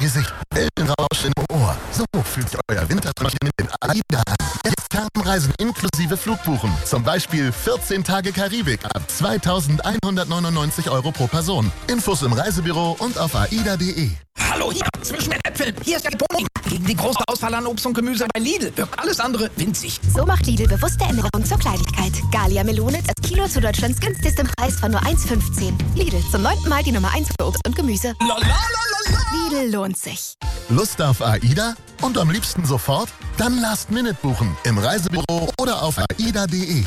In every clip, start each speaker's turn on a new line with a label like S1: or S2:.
S1: Gesicht, Wellenrausch im Ohr. So fühlt sich euer Winterträumchen mit den AIDA an. Jetzt Fernreisen inklusive Flugbuchen. Zum Beispiel 14 Tage Karibik ab 2.199 € pro Person. Infos im Reisebüro und auf aida.de.
S2: Hallo, hier zwischen den Äpfeln. Hier ist der Boning. Gegen die große Auswahl an Obst und Gemüse bei Lidl wirkt alles andere winzig.
S3: So macht Lidl bewusste Änderung zur Kleinigkeit. Gallia Melone, das Kilo zu Deutschlands günstigstem Preis von nur 1,15. Lidl, zum 9. Mal die Nummer 1 für Obst und Gemüse. Lidl lohnt sich.
S1: Lust auf AIDA? Und am liebsten sofort? Dann Last-Minute buchen. Im Reisebüro oder auf aida.de.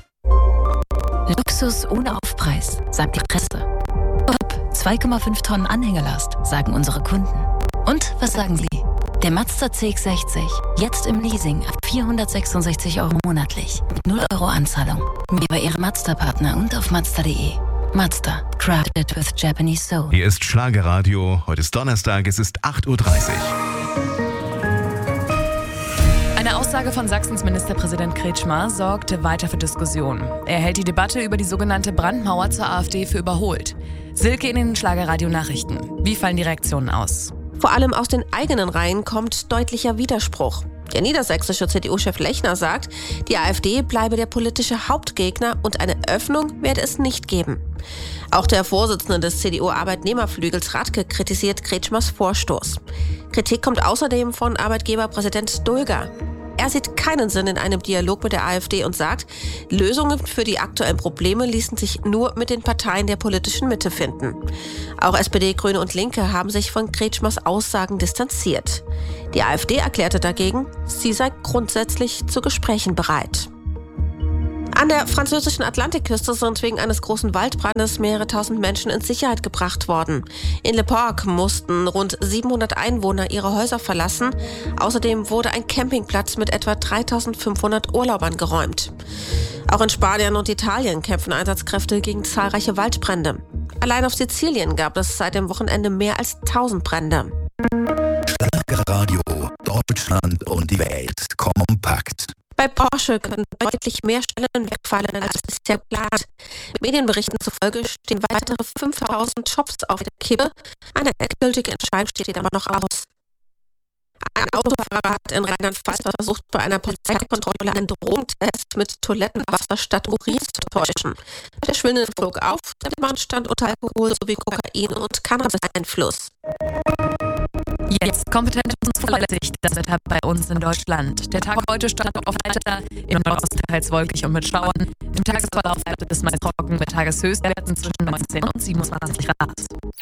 S4: Luxus ohne Aufpreis, sagt die Presse. 2,5 Tonnen Anhängelast, sagen unsere Kunden. Und was sagen Sie? Der Mazda CX-60, jetzt im Leasing ab 466 € monatlich, mit 0 € Anzahlung. Mehr bei Ihrem Mazda-Partner und auf Mazda.de. Mazda, crafted with Japanese soul.
S5: Hier ist Schlagerradio, heute ist Donnerstag, es ist 8:30 Uhr.
S6: Eine Aussage von Sachsens Ministerpräsident Kretschmer sorgte weiter für Diskussionen. Er hält die Debatte über die sogenannte Brandmauer zur AfD für überholt. Silke in den Schlagerradio-Nachrichten. Wie fallen die Reaktionen aus?
S7: Vor allem aus den eigenen Reihen kommt deutlicher Widerspruch. Der niedersächsische CDU-Chef Lechner sagt, die AfD bleibe der politische Hauptgegner und eine Öffnung werde es nicht geben. Auch der Vorsitzende des CDU-Arbeitnehmerflügels Radke kritisiert Kretschmers Vorstoß. Kritik kommt außerdem von Arbeitgeberpräsident Dulger. Er sieht keinen Sinn in einem Dialog mit der AfD und sagt, Lösungen für die aktuellen Probleme ließen sich nur mit den Parteien der politischen Mitte finden. Auch SPD, Grüne und Linke haben sich von Kretschmers Aussagen distanziert. Die AfD erklärte dagegen, sie sei grundsätzlich zu Gesprächen bereit. An der französischen Atlantikküste sind wegen eines großen Waldbrandes mehrere tausend Menschen in Sicherheit gebracht worden. In Le Port mussten rund 700 Einwohner ihre Häuser verlassen. Außerdem wurde ein Campingplatz mit etwa 3.500 Urlaubern geräumt. Auch in Spanien und Italien kämpfen Einsatzkräfte gegen zahlreiche Waldbrände. Allein auf Sizilien gab es seit dem Wochenende mehr als 1000 Brände.
S8: Schlagerradio, Deutschland und die Welt kompakt.
S7: Bei Porsche können deutlich mehr Stellen wegfallen als bisher geplant. Medienberichten zufolge stehen weitere 5.000 Jobs auf der Kippe. Eine endgültige Entscheidung steht aber noch aus. Ein Autofahrer hat in Rheinland-Pfalz versucht, bei einer Polizeikontrolle einen Drogentest mit Toilettenwasser statt Urin zu täuschen. Der Schwindel flog auf, der Mann stand unter Alkohol sowie Kokain und Cannabis-Einfluss.
S6: Jetzt kompetent und zuverlässig das Wetter bei uns in Deutschland. Der Tag heute startet auf weiter, im Nordosten teils wolkig und mit Schauern. Im Tagesverlauf bleibt es meist trocken mit Tageshöchstwerten zwischen 19 und 27 Grad.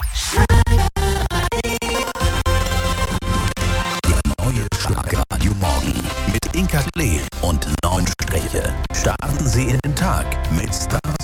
S8: Der neue Schlagerradio Morgen mit Inka Klee und 9 Striche. Starten Sie in den Tag mit Star